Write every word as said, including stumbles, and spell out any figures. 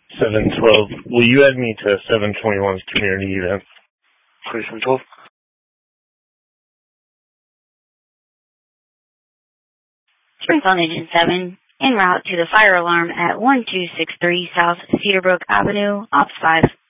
seven twelve. Will you add me to seven twenty-one's community event? twenty-seven twelve. Springs on Engine seven, en route to the fire alarm at one two six three South Cedarbrook Avenue, Ops five.